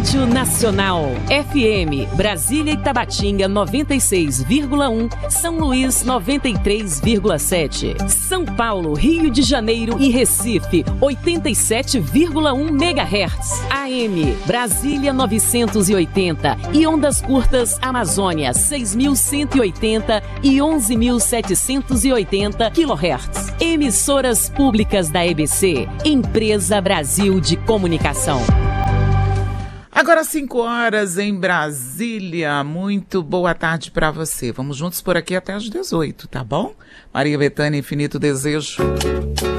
Rádio Nacional, FM, Brasília e Tabatinga 96,1, São Luís 93,7, São Paulo, Rio de Janeiro e Recife 87,1 MHz, AM, Brasília 980 e ondas curtas Amazônia 6.180 e 11.780 kHz. Emissoras públicas da EBC, Empresa Brasil de Comunicação. Agora 5 horas em Brasília. Muito boa tarde para você. Vamos juntos por aqui até às 18, tá bom? Maria Bethânia, Infinito Desejo.